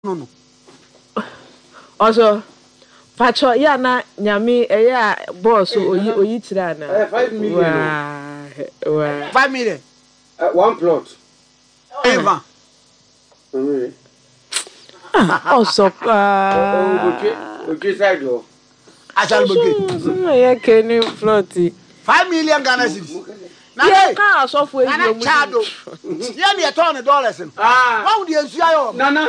no. Also, Pacho, ya na nyami eya boss oyi tira na. 5 million. Wow. 5 million. One plot. Eva. Also, Okay, side door. Ashal Boke. ya keni floaty. 5 million Ghana cedis. Ya ka so for Nana chado. Ya me $20. Why would you see ayo? Nana.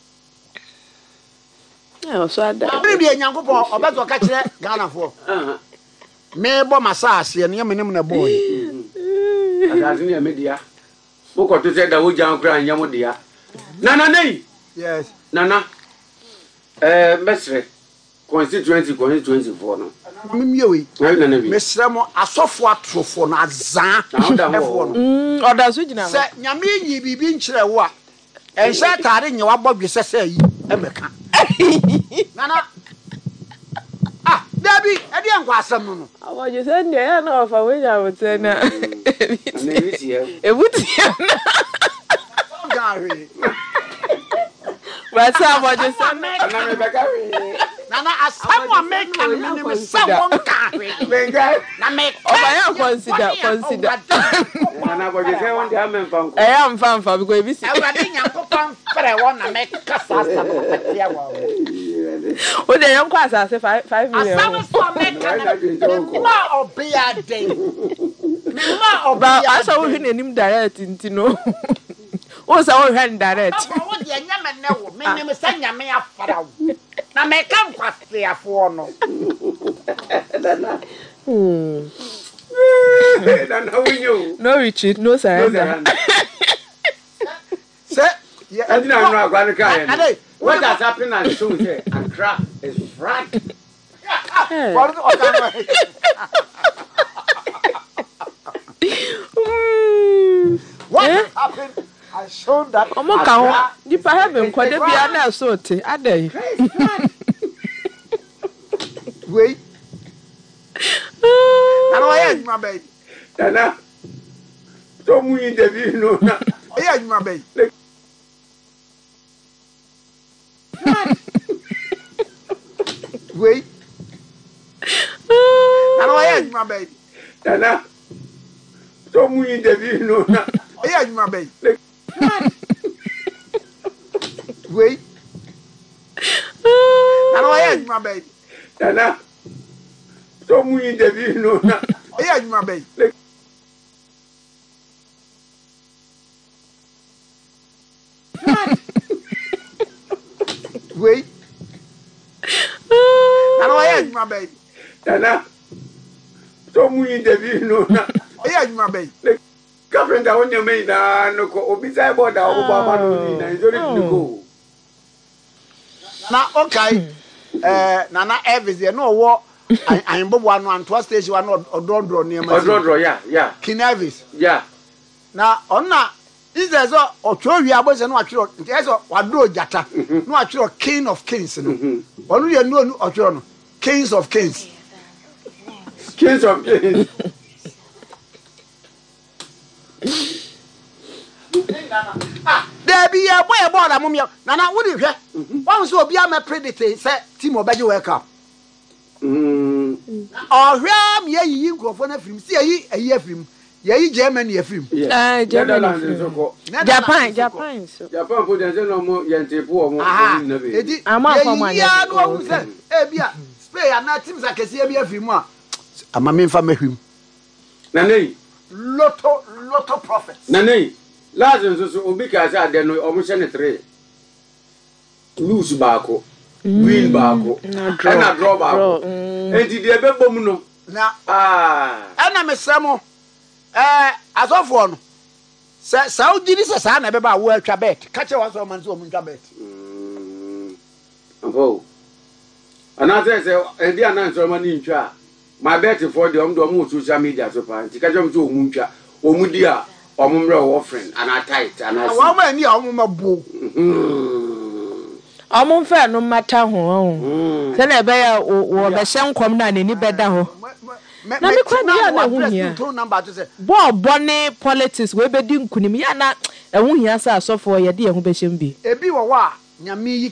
Yeah, so ada. Bri bi Nyankopon obezo ka kire Ghana for. Me bo masase ne me nim na boy. Asase ne media. Boko to say da wo jan kra anyam dia. Nana nei. Yes. Nana. Mesre. Constituency 2024 no. Mimie we. Nana bi. Mesre mo asofo atrofo na azan. Efo no. Oda so gina. Se nyame yi bibi nkire wo a. Enhye tare nye wabodwe sese yi emeka. Nana. Ah, Debbie, edi enko asem no no. Awo je se nde ya na ofa we ja wote na. Na ebiti ya. Ebuti ya. Gari. Wasa awo je se Na me beka we. Nana asem wa make and me se won gari. Benga. Na make. Oba ya consider. Nana bo je say one dia men fanko. Amfa because e bi si. Awurade Nyankopon frɛ won na make kasa asem no ya wa. O de yan kwa asase 5 million. Asem so make ma obia dey. Ma Ba obia. asa wo hwe nanim direct ntino. O sa wo hwe direct. Wo de nyame ne wo. Me nim sa nyame afara wo. Na me kan kwase afo no. Nana winyo. No retreat, no surrender. Say, I didn't know agwa no kai. Ade, What has happened and so say Accra is fraud. what okay. What happened? I showed that. Omo ka ho, dipa heaven kwade bia na so te adai. Wait. Nana why you my baby? Nana. So mu interview no na. Why you my baby? Wait. Nana why you my baby? Nana. So mu interview no na. Why you my baby? Wait. Nana why you my baby? Nana. So mu interview no na. Why you my baby? Wait. Nana why you my baby? Nana. So mu interview no na. Why you my baby? Carpenter on your main no ko obi sai board da o baba no ni na izori go. Na okay. Nana Elvis there no wo ayimbobo anu Antoa station anu odrodro ne ma. Odrodro yeah. King Elvis. Yeah. Na onna is there so otwo wi abose no atwero eso wadro jata no atwero King of Kings no. Onu ye no otwero no Kings of Kings. Kings of Kings. There be a boy about a mummy. Nana, what do you hear? One so be a me predict say Team Obeji wake up. Or ram ye you go for a film. See a year film. Ye Germany a film. Japan so. Japan put them no more yente po mo. Ama for man. Ya no say e bia Spain na teams akese e bia film a. Ama me fa mahwim. Nanei. Lotto prophets. Nanei. Lazarus so obi ka say ade no omo hye ne 3. Lose baako. Win baako. Na draw baako. Enti de bebom no. Na ana mesamo asofo no. Saudi ni sa na beba wo atwa bet. Ka che wa so man so mo ntwa bet. Ampo. Ana say edi ana so man ni ntwa. My bet for the omo social media so pa. Enti ka jom so omu ntwa. Omu di a omumre offering and a tight and I wa ma ni omuma bo omum fa no mata ho se na be ya wo be hyenkom na ni beda ho na me kwa dia na hu hia bo ne politics we be di nkunim ya na ehun hia sa asofo ye de ehun be hyem bi ebi wo wa nyame yi